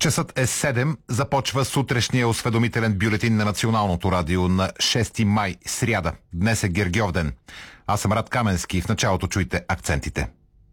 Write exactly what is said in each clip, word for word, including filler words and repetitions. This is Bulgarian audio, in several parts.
Часът е седем, започва сутрешния осведомителен бюлетин на Националното радио на шести май, сряда. Днес е Гергьовден. Аз съм Рад Каменски. В началото чуйте акцентите.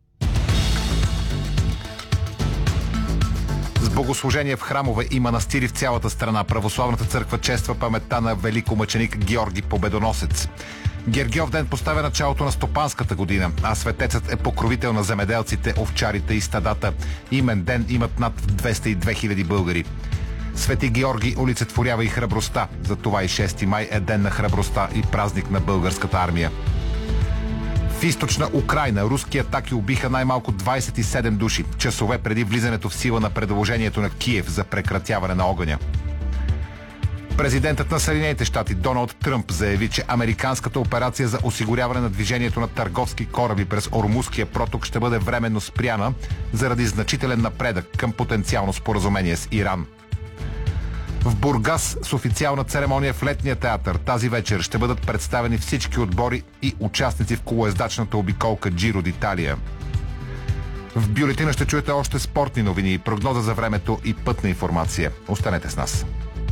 С богослужение в храмове и манастири в цялата страна православната църква чества паметта на великомъченик Георги Победоносец. Гергьовден поставя началото на стопанската година, а светецът е покровител на земеделците, овчарите и стадата. Имен ден имат над двеста и две хиляди българи. Свети Георги олицетворява и храбростта. Затова и шести май е ден на храбростта и празник на българската армия. В източна Украйна руски атаки убиха най-малко двадесет и седем души, часове преди влизането в сила на предложението на Киев за прекратяване на огъня. Президентът на Съединените щати Доналд Тръмп заяви, че американската операция за осигуряване на движението на търговски кораби през Ормузския проток ще бъде временно спряна заради значителен напредък към потенциално споразумение с Иран. В Бургас с официална церемония в летния театър тази вечер ще бъдат представени всички отбори и участници в колоездачната обиколка Джиро д'Италия. В бюлетина ще чуете още спортни новини, прогноза за времето и пътна информация. Останете с нас.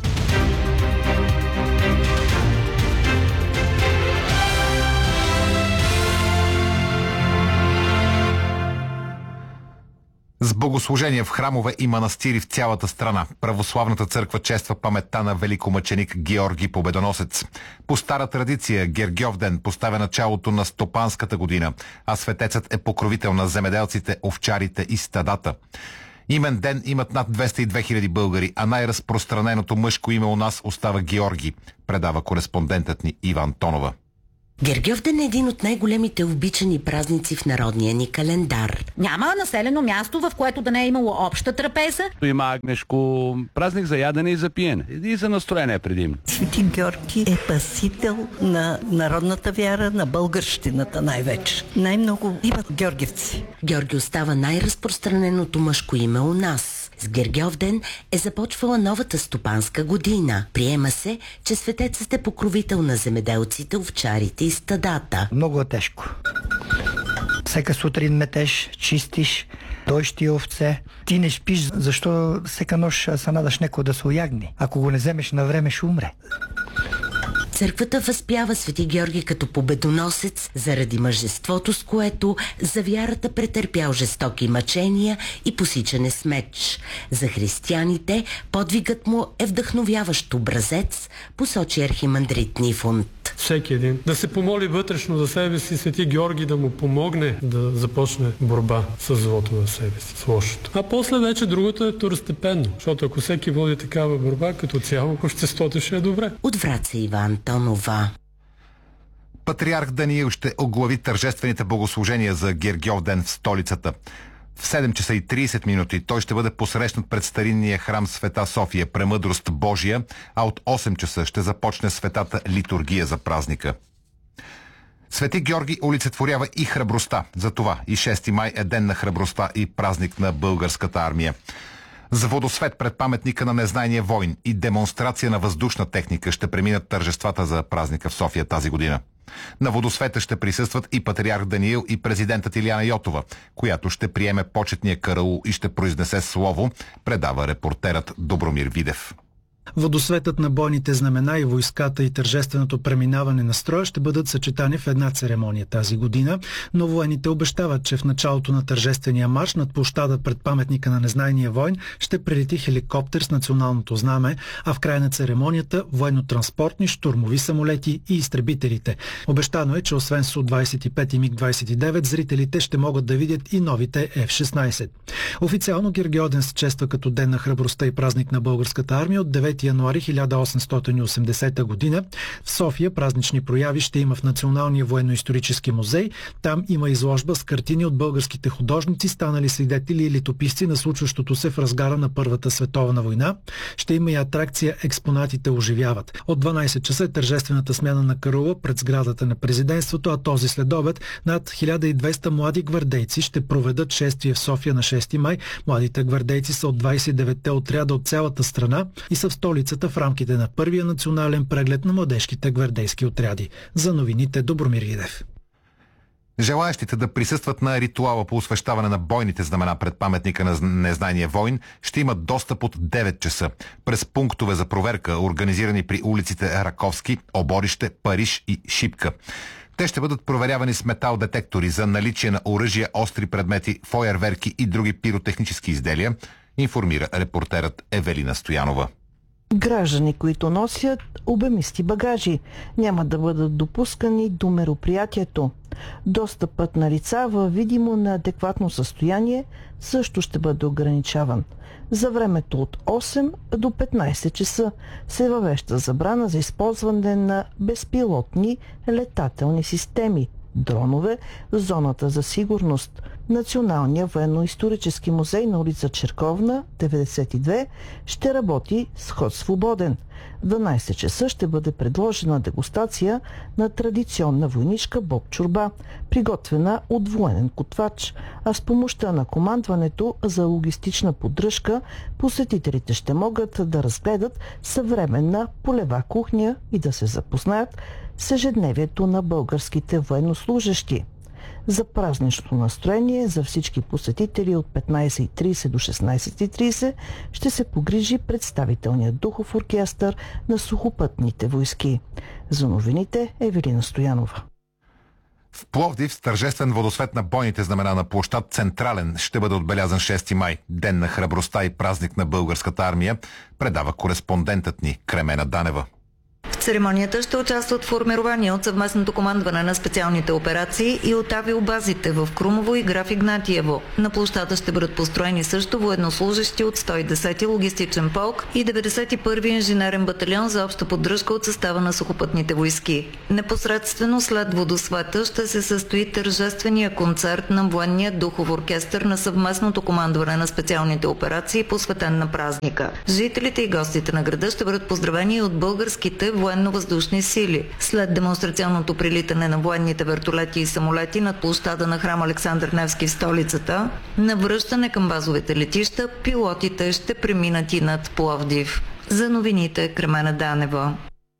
С богослужение в храмове и манастири в цялата страна православната църква чества паметта на великомъченик Георги Победоносец. По стара традиция Гергьовден поставя началото на стопанската година, а светецът е покровител на земеделците, овчарите и стадата. Имен ден имат над двеста и две хиляди българи, а най-разпространеното мъжко име у нас остава Георги, предава кореспондентът ни Иван Тонова. Гергьовден е един от най-големите обичани празници в народния ни календар. Няма населено място, в което да не е имало обща трапеза. Има агнешко празник за ядене и за пиене. И за настроение предимно. Свети Георги е пасител на народната вяра, на българщината най-вече. Най-много имат георгиевци. Георги остава най-разпространеното мъжко име у нас. С Гергьовден е започвала новата стопанска година. Приема се, че светецът е покровител на земеделците, овчарите и стадата. Много е тежко. Всека сутрин метеш, чистиш, доиш ти овце. Ти не спиш, защо всека нощ се надаш некой да се оягни. Ако го не вземеш на време, ще умре. Църквата възпява Свети Георги като победоносец заради мъжеството, с което за вярата претърпял жестоки мъчения и посичане с меч. За християните подвигът му е вдъхновяващ образец, посочи архимандрит Нифонт. Всеки един да се помоли вътрешно за себе си, Свети Георги да му помогне да започне борба с злото в себе си, с лошото. А после вече другото е второстепенно, защото ако всеки води такава борба, като цяло обществото ще е добре. От Враца Иван Тонова. Патриарх Даниил ще оглави тържествените богослужения за Гергьовден в столицата. В седем часа и тридесет минути той ще бъде посрещнат пред старинния храм Света София, Премъдрост Божия, а от осем часа ще започне светата литургия за празника. Свети Георги олицетворява и храбростта. Затова и шести май е ден на храбростта и празник на българската армия. За водосвет пред паметника на незнайния войн и демонстрация на въздушна техника ще преминат тържествата за празника в София тази година. На водосвета ще присъстват и патриарх Даниил и президентът Илияна Йотова, която ще приеме почетния караул и ще произнесе слово, предава репортерът Добромир Видев. Водосветът на бойните знамена и войската и тържественото преминаване на строя ще бъдат съчетани в една церемония тази година, но военните обещават, че в началото на тържествения марш над площада пред паметника на незнайния войн ще прелети хеликоптер с националното знаме, а в края на церемонията военно-транспортни, щурмови самолети и изтребителите. Обещано е, че освен Су двадесет и пет и Миг двадесет и девет, зрителите ще могат да видят и новите Еф шестнадесет. Официално Гергьовден се чества като ден на храбростта и празник на българската армия от девети януари хиляда осемстотин и осемдесета година. В София празнични прояви ще има в Националния военно-исторически музей. Там има изложба с картини от българските художници, станали свидетели и летописци на случващото се в разгара на Първата световна война. Ще има и атракция "Експонатите оживяват". От дванадесет часа е тържествената смяна на караула пред сградата на президентството, а този следобед над хиляда и двеста млади гвардейци ще проведат шествие в София на шести май. Младите гвардейци са от двадесет и деветте отряда от цялата страна и са в столицата в рамките на първия национален преглед на младежките гвардейски отряди. За новините Добромир Видев. Желаящите да присъстват на ритуала по освещаване на бойните знамена пред паметника на незнайния войн ще имат достъп от девет часа през пунктове за проверка, организирани при улиците Раковски, Оборище, Париж и Шипка. Те ще бъдат проверявани с метал-детектори за наличие на оръжия, остри предмети, фойерверки и други пиротехнически изделия, информира репортерът Евелина Стоянова. Граждани, които носят обемисти багажи, няма да бъдат допускани до мероприятието. Достъпът на лица във видимо неадекватно състояние също ще бъде ограничаван. За времето от осем до петнайсет часа се въвежда забрана за използване на безпилотни летателни системи, дронове в зоната за сигурност. Националния военно-исторически музей на улица Черковна, деветдесет и две, ще работи с ход свободен. В дванайсет часа ще бъде предложена дегустация на традиционна войнишка боб-чорба, приготвена от военен котвач, а с помощта на командването за логистична поддръжка посетителите ще могат да разгледат съвременна полева кухня и да се запознаят с ежедневието на българските военнослужещи. За празничното настроение за всички посетители от петнайсет и трийсет до шестнайсет и трийсет ще се погрижи представителният духов оркестър на сухопътните войски. За новините Евелина Стоянова. В Пловдив с тържествен водосвет на бойните знамена на площад Централен ще бъде отбелязан шести май, ден на храбростта и празник на българската армия, предава кореспондентът ни Кремена Данева. В церемонията ще участват формирования от съвместното командване на специалните операции и от авиобазите в Крумово и Граф Игнатиево. На площада ще бъдат построени също военнослужещи от сто и десети логистичен полк и деветдесет и първи инженерен батальон за обща поддръжка от състава на сухопътните войски. Непосредствено след водосвета ще се състои тържествения концерт на военния духов оркестър на съвместното командване на специалните операции, посветен на празника. Жителите и гостите на града ще бъдат поздравени от българските военно-въздушни сили. След демонстрационното прилитане на военните вертолети и самолети над площада на храм Александър Невски в столицата, на връщане към базовите летища, пилотите ще преминат и над Пловдив. За новините Кремена Данева.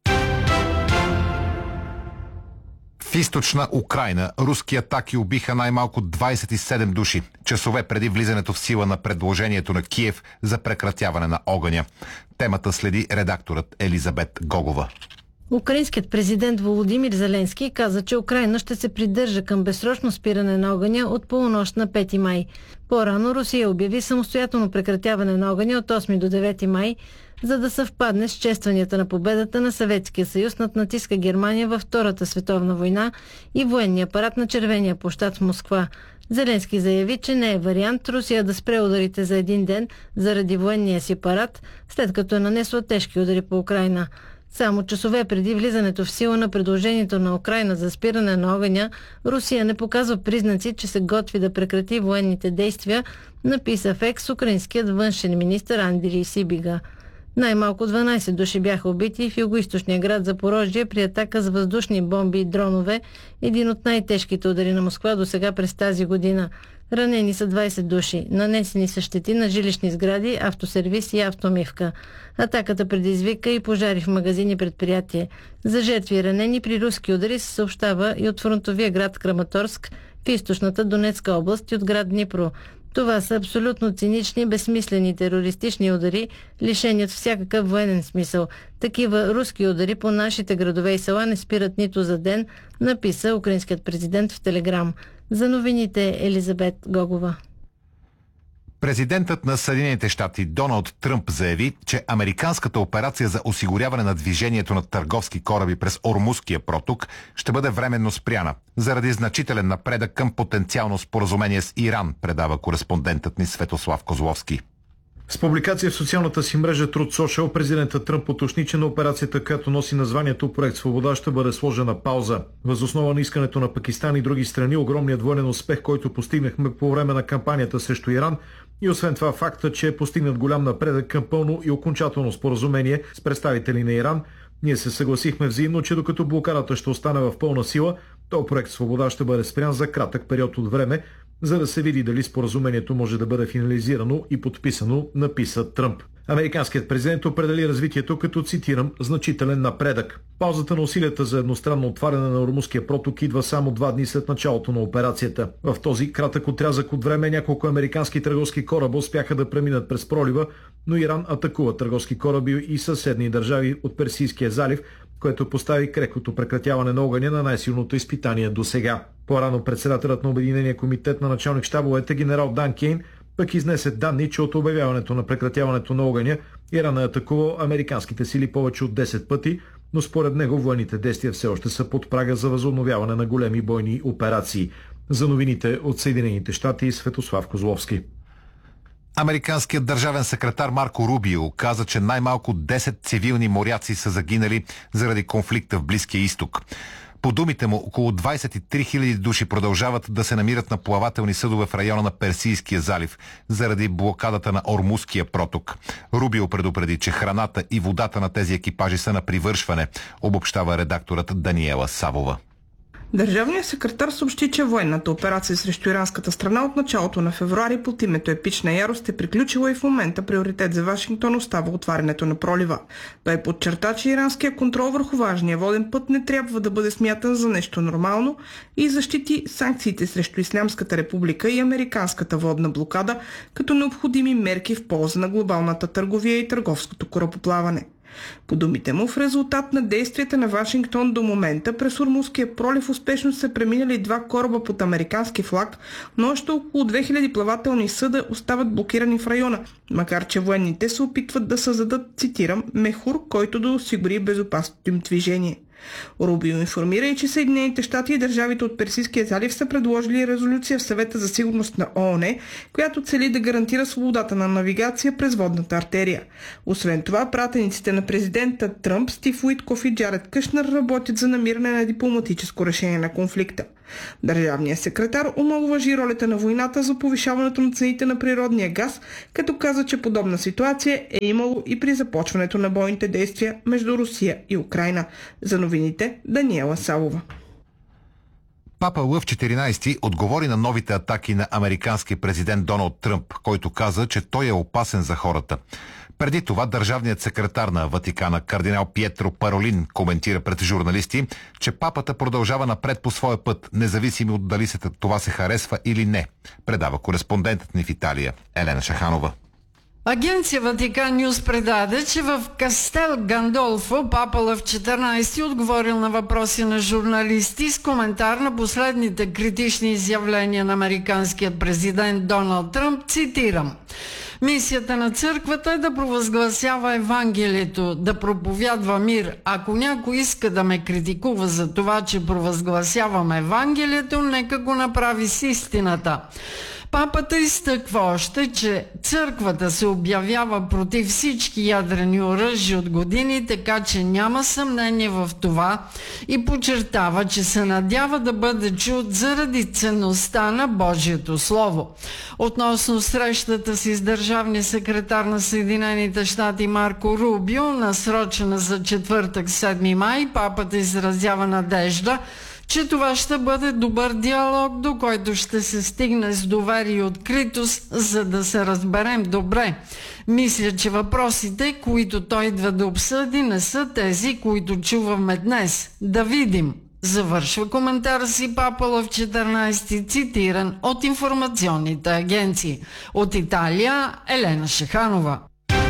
В източна Украйна руски атаки убиха най-малко двайсет и седем души, часове преди влизането в сила на предложението на Киев за прекратяване на огъня. Темата следи редакторът Елизабет Гогова. Украинският президент Володимир Зеленски каза, че Украйна ще се придържа към безсрочно спиране на огъня от полунощ на пети май. По-рано Русия обяви самостоятелно прекратяване на огъня от осми до девети май, за да съвпадне с честванията на победата на Съветския съюз над нацистка Германия във Втората световна война и военния парад на Червения площад в Москва. Зеленски заяви, че не е вариант Русия да спре ударите за един ден заради военния си парад, след като е нанесла тежки удари по Украйна. Само часове преди влизането в сила на предложението на Украйна за спиране на огъня, Русия не показва признаци, че се готви да прекрати военните действия, написа в екс украинският външен министър Андрій Сибіга. Най-малко дванайсет души бяха убити в югоизточния град Запорожие при атака с въздушни бомби и дронове, един от най-тежките удари на Москва до сега през тази година. Ранени са двайсет души, нанесени са щети на жилищни сгради, автосервис и автомивка. Атаката предизвика и пожари в магазини и предприятие. За жертви и ранени при руски удари се съобщава и от фронтовия град Краматорск в източната Донецка област и от град Днипро. Това са абсолютно цинични, безсмислени терористични удари, лишени от всякакъв военен смисъл. Такива руски удари по нашите градове и села не спират нито за ден, написа украинският президент в Телеграм. За новините Елизабет Гогова. Президентът на Съединените щати Доналд Тръмп заяви, че американската операция за осигуряване на движението на търговски кораби през Ормузския проток ще бъде временно спряна, заради значителен напредък към потенциално споразумение с Иран, предава кореспондентът ни Светослав Козловски. С публикация в социалната си мрежа Truth Social, президентът Тръмп уточни, че на операцията, която носи названието Проект Свобода, ще бъде сложена пауза. Въз основа на искането на Пакистан и други страни, огромният военен успех, който постигнахме по време на кампанията срещу Иран, и освен това факта, че е постигнат голям напредък към пълно и окончателно споразумение с представители на Иран, ние се съгласихме взаимно, че докато блокадата ще остане в пълна сила, то Проект Свобода ще бъде спрян за кратък период от време, за да се види дали споразумението може да бъде финализирано и подписано, написа Тръмп. Американският президент определи развитието като, цитирам, значителен напредък. Паузата на усилията за едностранно отваряне на Ормузския проток идва само два дни след началото на операцията. В този кратък отрязък от време няколко американски търговски кораба успяха да преминат през пролива, но Иран атакува търговски кораби и съседни държави от Персийския залив, което постави крехкото прекратяване на огъня на най-силното изпитание до сега. По-рано председателят на Обединения комитет на началник щабовете генерал Дан Кейн пък изнесе данни, че от обявяването на прекратяването на огъня Иран е атакувал американските сили повече от десет пъти, но според него военните действия все още са под прага за възобновяване на големи бойни операции. За новините от Съединените щати, Светослав Козловски. Американският държавен секретар Марко Рубио каза, че най-малко десет цивилни моряци са загинали заради конфликта в Близкия изток. По думите му, около двадесет и три хиляди души продължават да се намират на плавателни съдове в района на Персийския залив заради блокадата на Ормузския проток. Рубио предупреди, че храната и водата на тези екипажи са на привършване, обобщава редакторът Даниела Савова. Държавният секретар съобщи, че военната операция срещу иранската страна от началото на февруари под името Епична ярост е приключила и в момента приоритет за Вашингтон остава отварянето на пролива. Той подчерта, че иранският контрол върху важния воден път не трябва да бъде смятан за нещо нормално и защити санкциите срещу Ислямската република и американската водна блокада като необходими мерки в полза на глобалната търговия и търговското корабоплаване. По думите му, в резултат на действията на Вашингтон до момента през Ормузския пролив успешно са преминали два кораба под американски флаг, но още около две хиляди плавателни съда остават блокирани в района, макар че военните се опитват да създадат, цитирам, мехур, който да осигури безопасното им движение. Рубио информира и, че Съединените щати и държавите от Персийския залив са предложили резолюция в Съвета за сигурност на ООН, която цели да гарантира свободата на навигация през водната артерия. Освен това, пратениците на президента Тръмп, Стив Уиткоф и Джаред Кушнер работят за намиране на дипломатическо решение на конфликта. Държавният секретар омаловажи ролята на войната за повишаването на цените на природния газ, като каза, че подобна ситуация е имало и при започването на бойните действия между Русия и Украйна. За новините Даниела Савова. Папа Лъв четиринадесети отговори на новите атаки на американския президент Доналд Тръмп, който каза, че той е опасен за хората. Преди това държавният секретар на Ватикана кардинал Пиетро Паролин коментира пред журналисти, че папата продължава напред по своя път, независимо от дали се това се харесва или не, предава кореспондентът ни в Италия Елена Шаханова. Агенция Ватикан Нюс предаде, че в Кастел Гандолфо папа Лъв четиринадесети отговорил на въпроси на журналисти с коментар на последните критични изявления на американският президент Доналд Тръмп, цитирам: "Мисията на църквата е да провъзгласява Евангелието, да проповядва мир. Ако някой иска да ме критикува за това, че провъзгласявам Евангелието, нека го направи с истината." Папата изтъква още, че църквата се обявява против всички ядрени оръжия от години, така че няма съмнение в това, и подчертава, че се надява да бъде чут заради ценността на Божието Слово. Относно срещата си с държавния секретар на Съединените щати Марко Рубио, насрочена за четвъртък, седми май, папата изразява надежда, че това ще бъде добър диалог, до който ще се стигне с доверие и откритост, за да се разберем добре. Мисля, че въпросите, които той идва да обсъди, не са тези, които чуваме днес. Да видим. Завършва коментара си папа Лъв четиринадесети, цитиран от информационните агенции. От Италия Елена Шаханова.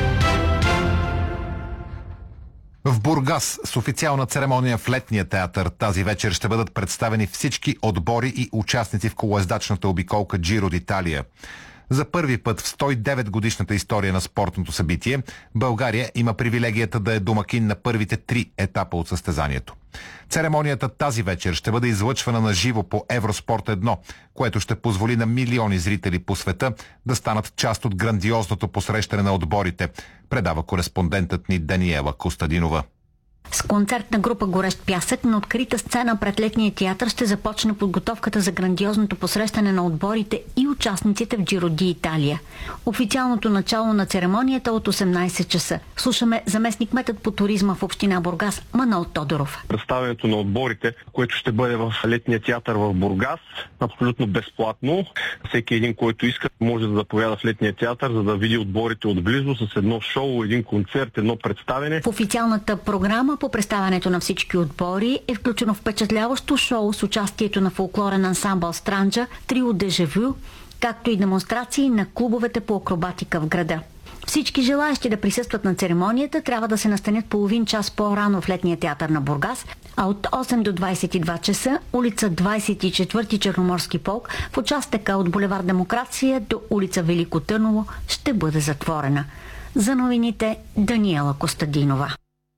В Бургас с официална церемония в летния театър тази вечер ще бъдат представени всички отбори и участници в колоездачната обиколка Джиро д'Италия. За първи път в сто и девет годишната история на спортното събитие, България има привилегията да е домакин на първите три етапа от състезанието. Церемонията тази вечер ще бъде излъчвана на живо по Евроспорт едно, което ще позволи на милиони зрители по света да станат част от грандиозното посрещане на отборите, предава кореспондентът ни Даниела Костадинова. С концертна група Горещ пясък на открита сцена пред Летния театър ще започне подготовката за грандиозното посрещане на отборите и участниците в Джиро ди Италия. Официалното начало на церемонията от осемнайсет часа. Слушаме заместник-кметът по туризма в община Бургас Манол Тодоров. Представянето на отборите, което ще бъде в Летния театър в Бургас, абсолютно безплатно. Всеки един, който иска, може да заповяда в Летния театър, за да види отборите отблизо с едно шоу, един концерт, едно представяне. В официалната програма по представянето на всички отбори е включено впечатляващо шоу с участието на фолклорен ансамбъл Странджа, трио Дежавю, както и демонстрации на клубовете по акробатика в града. Всички желаящи да присъстват на церемонията трябва да се настанят половин час по-рано в Летния театър на Бургас, а от осем до двайсет и два часа улица двайсет и четвърти Черноморски полк в участъка от булевард Демокрация до улица Велико Търново ще бъде затворена. За новините Даниела Костадинова.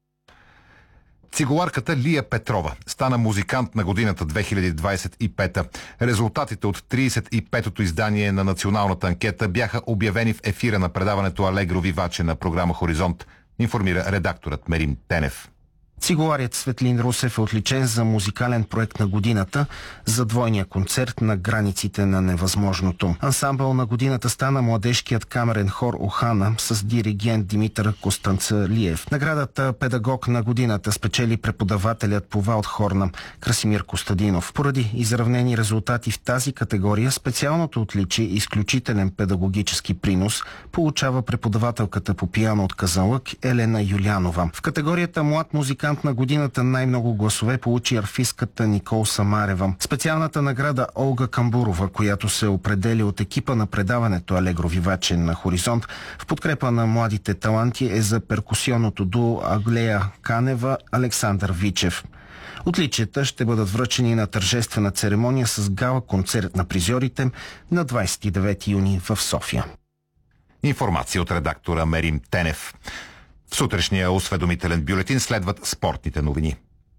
Цигуларката Лия Петрова стана музикант на годината две хиляди двайсет и пета. Резултатите от трийсет и петото издание на националната анкета бяха обявени в ефира на предаването Алегро Виваче на програма Хоризонт, информира редакторът Мерим Тенев. Цигуларят Светлин Русев е отличен за музикален проект на годината за двойния концерт на границите на невъзможното. Ансамбъл на годината стана младежкият камерен хор Охана с диригент Димитър Костанцалиев. Наградата педагог на годината спечели преподавателят по валдхорна Красимир Костадинов. Поради изравнени резултати в тази категория, специалното отличие изключителен педагогически принос получава преподавателката по пиано от Казанлък Елена Юлянова. В категорията млад музикант на годината най-много гласове получи арфистката Никол Самарева. Специалната награда Олга Камбурова, която се определя от екипа на предаването Алегро Виваче на Хоризонт в подкрепа на младите таланти, е за перкусионното дуо Аглея Канева Александър Вичев. Отличията ще бъдат връчени на тържествена церемония с гала концерт на призьорите на двайсет и девети юни в София. Информация от редактора Мерим Тенев. В сутрешния осведомителен бюлетин следват спортните новини.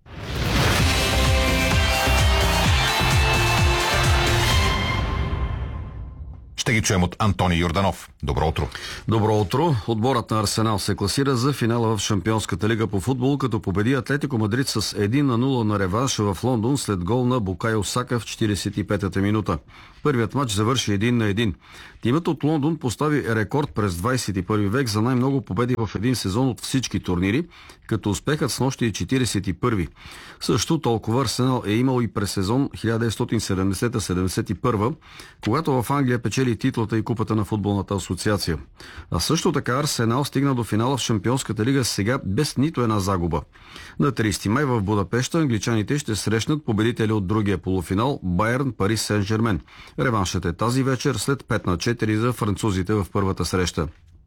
Ще ги чуем от Антони Йорданов. Добро утро. Добро утро. Отборът на Арсенал се класира за финала в Шампионската лига по футбол, като победи Атлетико Мадрид с едно на нула на реванша в Лондон след гол на Букайо Сака в четирийсет и петата минута. Първият матч завърши един на един. Тимът от Лондон постави рекорд през двайсет и първи век за най-много победи в един сезон от всички турнири, като успехът снощи е четирийсет и първи. Също толкова Арсенал е имал и през сезон хиляда деветстотин и седемдесета седемдесет и първа, когато в Англия печели титлата и купата на футболната асоциация. А също така Арсенал стигна до финала в Шампионската лига сега без нито една загуба. На трийсети май в Будапеща англичаните ще срещнат победители от другия полуфинал Байерн Пари Сен-Жермен. Реваншът е тази вечер след пет на четири за французите в първата среща.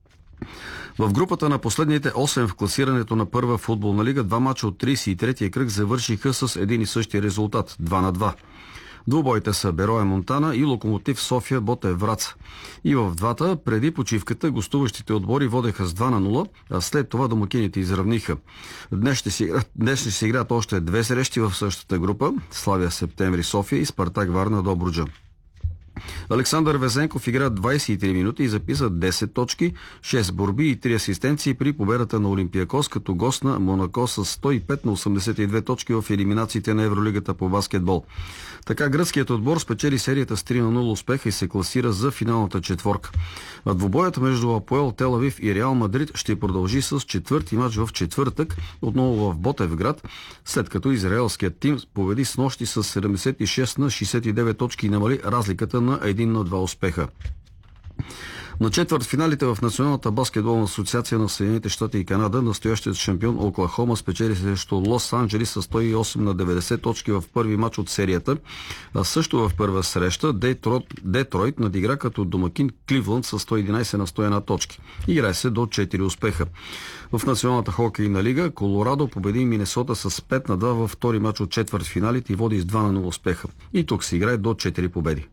В групата на последните осем в класирането на първа футболна лига, два мача от трийсет и третия кръг завършиха с един и същи резултат – два на два. Двубоите са Берое Монтана и Локомотив София Ботев Враца. И в двата, преди почивката, гостуващите отбори водеха с два на нула, а след това домакините изравниха. Днес ще си играят, днес ще си играят още две срещи в същата група – Славия Септември София и Спартак Варна Добруджа. Александър Везенков игра двайсет и три минути и записа десет точки, шест борби и три асистенции при победата на Олимпиакос като гост на Монако с сто и пет на осемдесет и две точки в елиминациите на Евролигата по баскетбол. Така гръцкият отбор спечели серията с три на нула успеха и се класира за финалната четворка. А двубоят между Апоел Тел Авив и Реал Мадрид ще продължи с четвърти мач в четвъртък, отново в Ботевград, след като израелският тим победи с нощи с седемдесет и шест на шейсет и девет точки и намали разликата на един на два успеха. На четвъртфиналите в Националната баскетболна асоциация на Съединените щати и Канада настоящият шампион Оклахома спечели срещу Лос Анджелис с сто и осем на деветдесет точки в първи мач от серията, а също в първа среща Детройт, Детройт надигра като домакин Кливланд с сто и единайсет на сто и една точки. Играе се до четири успеха. В Националната хокейна лига Колорадо победи Минесота с пет на два във втори мач от четвъртфиналите и води с два на нула успеха. И тук се играе до четири победи.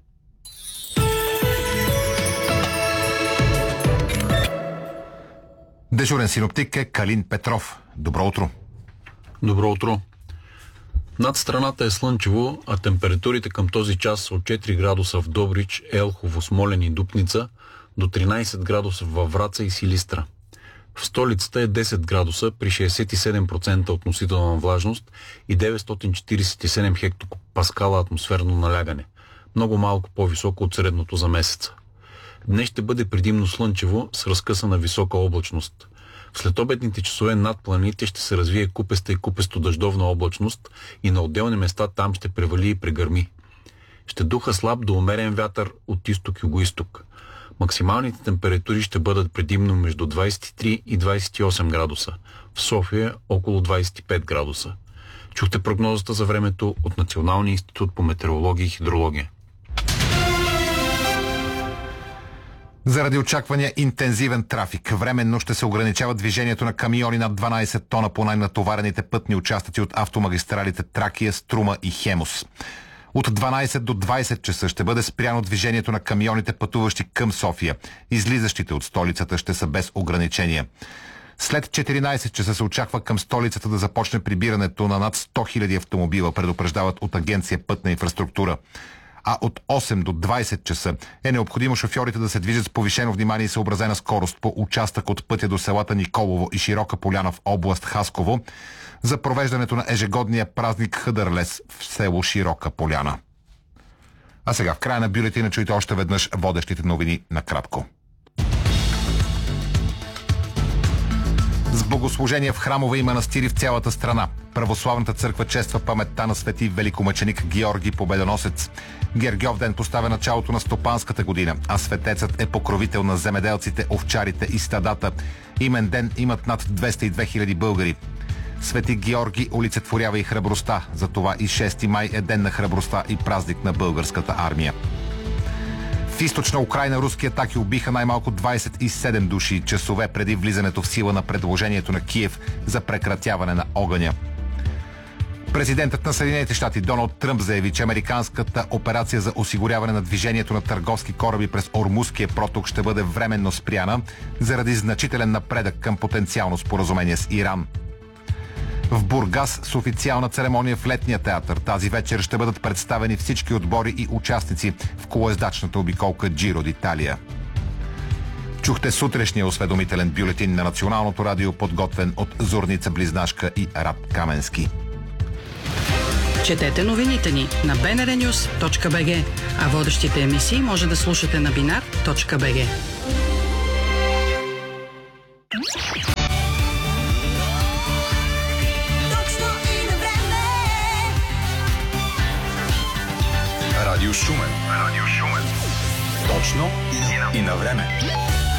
Дежурен синоптик е Калин Петров. Добро утро. Добро утро. Над страната е слънчево, а температурите към този час са от четири градуса в Добрич, Елхово, Смолян и Дупница до тринайсет градуса във Враца и Силистра. В столицата е десет градуса при шейсет и седем процента относителна влажност и деветстотин четиридесет и седем хектопаскала атмосферно налягане. Много малко по-високо от средното за месеца. Днес ще бъде предимно слънчево с разкъсана висока облачност. В следобедните часове над планините ще се развие купеста и купесто-дъждовна облачност и на отделни места там ще превали и прегърми. Ще духа слаб до умерен вятър от изток-югоизток. Максималните температури ще бъдат предимно между двадесет и три и двадесет и осем градуса. В София около двадесет и пет градуса. Чухте прогнозата за времето от Националния институт по метеорология и хидрология. Заради очаквания интензивен трафик, временно ще се ограничава движението на камиони над дванадесет тона по най-натоварените пътни участъци от автомагистралите Тракия, Струма и Хемус. От дванадесет до двадесет часа ще бъде спряно движението на камионите, пътуващи към София. Излизащите от столицата ще са без ограничения. След четиринадесет часа се очаква към столицата да започне прибирането на над сто хиляди автомобила, предупреждават от Агенция Пътна инфраструктура. А от осем до двадесет часа е необходимо шофьорите да се движат с повишено внимание и съобразена скорост по участък от пътя до селата Николово и Широка поляна в област Хасково за провеждането на ежегодния празник Хъдърлес в село Широка поляна. А сега в края на бюлетина чуйте още веднъж водещите новини накратко. С богослужения в храмове и манастири в цялата страна. Православната църква чества паметта на свети великомъченик Георги Победоносец. Гергьовден поставя началото на стопанската година, а светецът е покровител на земеделците, овчарите и стадата. Имен ден имат над двеста и две хиляди българи. Свети Георги олицетворява и храбростта, затова и шести май е ден на храбростта и празник на българската армия. В източна Украйна руски атаки убиха най-малко двадесет и седем души, часове преди влизането в сила на предложението на Киев за прекратяване на огъня. Президентът на Съединените щати Доналд Тръмп заяви, че американската операция за осигуряване на движението на търговски кораби през Ормузския проток ще бъде временно спряна заради значителен напредък към потенциално споразумение с Иран. В Бургас с официална церемония в летния театър тази вечер ще бъдат представени всички отбори и участници в колоездачната обиколка Джиро д'Италия. Чухте сутрешния осведомителен бюлетин на Националното радио, подготвен от Зорница Близнашка и Рад Каменски. Четете новините ни на би ен ар нюс точка би джи, а водещите емисии може да слушате на бинар точка би джи. Радио Шумен. Радио Шумен. Точно и на време.